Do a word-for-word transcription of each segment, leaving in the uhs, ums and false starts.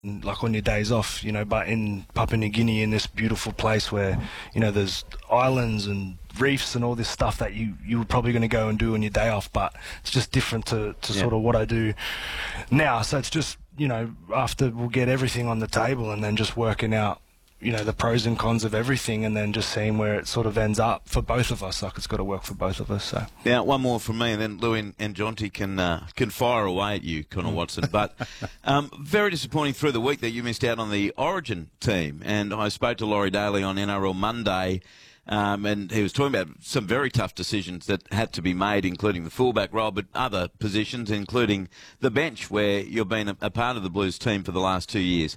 like on your days off, you know, but in Papua New Guinea, in this beautiful place where, you know, there's islands and reefs and all this stuff that you, you were probably going to go and do on your day off, but it's just different to, to yeah. sort of what I do now. So it's just, you know, after we'll get everything on the table and then just working out, you know, the pros and cons of everything, and then just seeing where it sort of ends up for both of us. Like, it's got to work for both of us. So now, one more from me, and then Louis and, and Jonty can uh, can fire away at you, Connor Watson. But um, very disappointing through the week that you missed out on the Origin team. And I spoke to Laurie Daly on N R L Monday, um, and he was talking about some very tough decisions that had to be made, including the fullback role, but other positions, including the bench, where you've been a, a part of the Blues team for the last two years.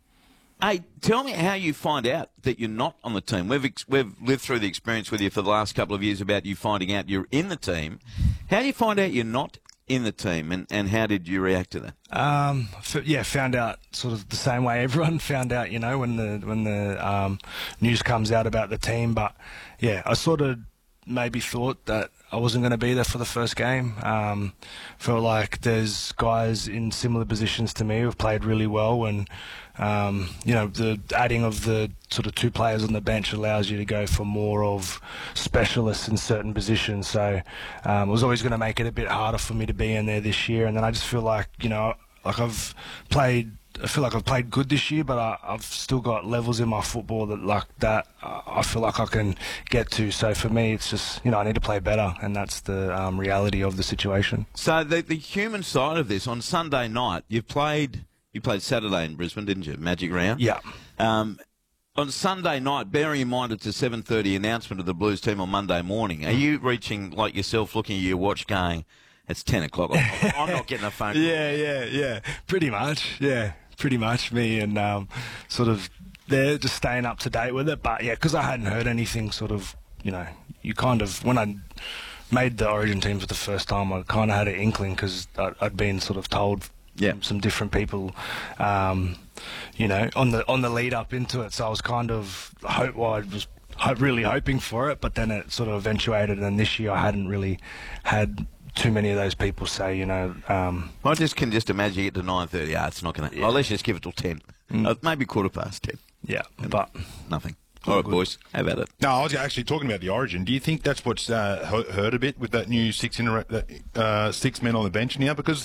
Hey, tell me how you find out that you're not on the team. We've ex- we've lived through the experience with you for the last couple of years about you finding out you're in the team. How do you find out you're not in the team, and, and how did you react to that? Um, f- yeah, found out sort of the same way everyone found out, you know, when the when the um, news comes out about the team. But yeah, I sort of maybe thought that I wasn't going to be there for the first game. Um, felt like there's guys in similar positions to me who've played really well, and um, you know, the adding of the sort of two players on the bench allows you to go for more of specialists in certain positions. So um, it was always going to make it a bit harder for me to be in there this year. And then I just feel like, you know, like I've played. I feel like I've played good this year, but I, I've still got levels in my football that like that uh, I feel like I can get to. So for me, it's just, you know, I need to play better, and that's the um, reality of the situation. So the the human side of this, on Sunday night, you played you played Saturday in Brisbane, didn't you? Magic round. Yeah. Um, on Sunday night, bearing in mind it's a seven thirty announcement of the Blues team on Monday morning, are you reaching like yourself, looking at your watch, going, "It's ten o'clock. I'm not getting a phone call"? Yeah, yeah, yeah. Pretty much. Yeah. Pretty much me, and um, sort of there just staying up to date with it. But yeah, because I hadn't heard anything, sort of, you know, you kind of, when I made the Origin team for the first time, I kind of had an inkling, because I'd been sort of told yeah. from some different people, um, you know, on the on the lead up into it. So I was kind of hope, well, I was ho- really hoping for it, but then it sort of eventuated. And this year I hadn't really had too many of those people say, you know... Um, I just can just imagine you get to nine thirty. Ah, it's not going to... Yeah. Oh, let's just give it till ten. Mm. Uh, maybe quarter past ten. Yeah, and but... Nothing. All right, good. Boys. How about it? No, I was actually talking about the Origin. Do you think that's what's uh, hurt a bit with that new six, inter- uh, six men on the bench now? Because...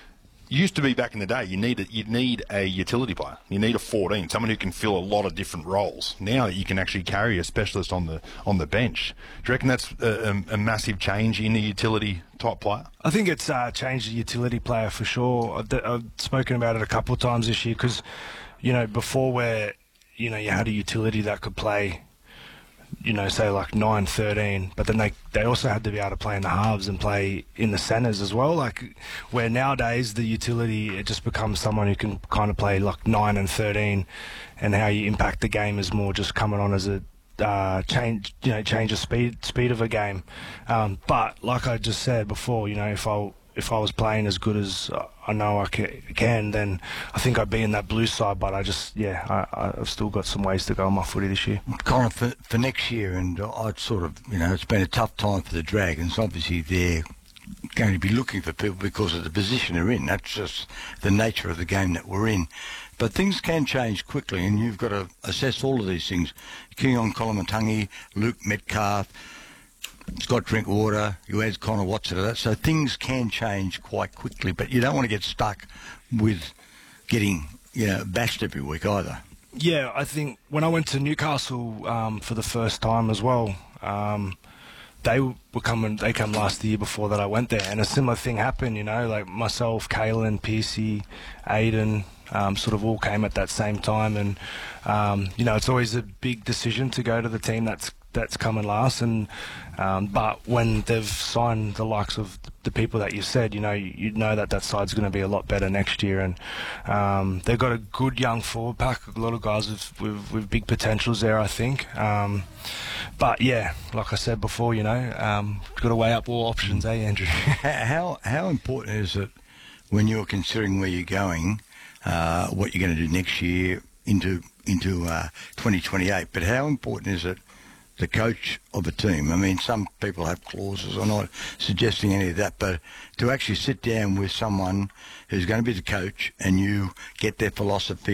used to be back in the day, you need a, you need a utility player. You need a fourteen, someone who can fill a lot of different roles. Now you can actually carry a specialist on the on the bench. Do you reckon that's a, a, a massive change in the utility type player? I think it's uh, changed the utility player for sure. I've, I've spoken about it a couple of times this year, because, you know, before where, you know, you had a utility that could play, you know, say like nine, thirteen, but then they, they also had to be able to play in the halves and play in the centres as well. Like, where nowadays the utility, it just becomes someone who can kind of play like nine and thirteen, and how you impact the game is more just coming on as a uh, change, you know, change the speed speed of a game. Um, but like I just said before, you know, if I if I was playing as good as I know I can, then I think I'd be in that Blue side. But I just, yeah, I, I've still got some ways to go on my footy this year. Connor, for, for next year, and I'd sort of, you know, it's been a tough time for the Dragons. Obviously, they're going to be looking for people because of the position they're in. That's just the nature of the game that we're in. But things can change quickly, and you've got to assess all of these things. Keaon Koloamatangi, Luke Metcalf, Scott Drinkwater, you add Connor Watson to that. So things can change quite quickly, but you don't want to get stuck with getting, you know, bashed every week either. Yeah, I think when I went to Newcastle um, for the first time as well, um, they were coming. They come last the year before that I went there, and a similar thing happened. You know, like myself, Kalen, Piercy, Aiden, um, sort of all came at that same time, and um, you know, it's always a big decision to go to the team that's that's coming last, and um, but when they've signed the likes of the people that you said, you know, you, you know that that side's going to be a lot better next year, and um, they've got a good young forward pack, a lot of guys with with, with big potentials there, I think. Um, but yeah, like I said before, you know, um, got to weigh up all options, eh, Andrew? how how important is it when you're considering where you're going, uh, what you're going to do next year into into uh, twenty twenty-eight? But how important is it the coach of a team. I mean, some people have clauses. I'm not suggesting any of that, but to actually sit down with someone who's going to be the coach and you get their philosophy